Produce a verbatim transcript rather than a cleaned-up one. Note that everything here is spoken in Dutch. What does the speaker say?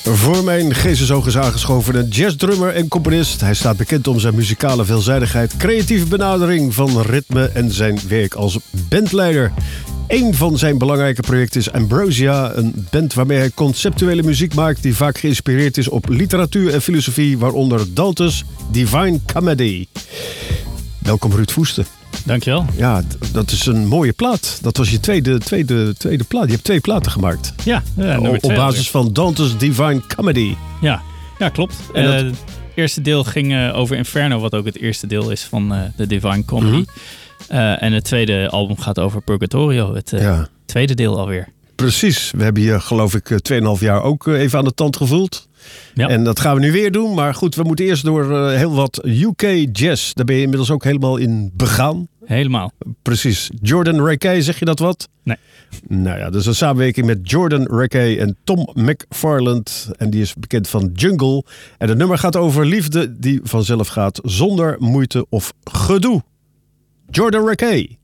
Voor mijn geestesoog is aangeschoven een jazzdrummer en componist. Hij staat bekend om zijn muzikale veelzijdigheid, creatieve benadering van ritme en zijn werk als bandleider. Een van zijn belangrijke projecten is Ambrosia, een band waarmee hij conceptuele muziek maakt die vaak geïnspireerd is op literatuur en filosofie, waaronder Dante's Divine Comedy. Welkom Ruud Voeste. Dankjewel. Ja, dat is een mooie plaat. Dat was je tweede, tweede, tweede plaat. Je hebt twee platen gemaakt. Ja, ja nummer op, op basis van Dante's Divine Comedy. Ja, ja klopt. En dat... uh, het eerste deel ging uh, over Inferno, wat ook het eerste deel is van uh, de Divine Comedy. Mm-hmm. Uh, en het tweede album gaat over Purgatorio, het uh, ja. tweede deel alweer. Precies. We hebben hier geloof ik twee en een half jaar ook uh, even aan de tand gevoeld. Ja. En dat gaan we nu weer doen. Maar goed, we moeten eerst door uh, heel wat U K jazz. Daar ben je inmiddels ook helemaal in begaan. Helemaal. Precies. Jordan Rakei, zeg je dat wat? Nee. Nou ja, dus een samenwerking met Jordan Rakei en Tom McFarland. En die is bekend van Jungle. En het nummer gaat over liefde die vanzelf gaat zonder moeite of gedoe. Jordan Rakei.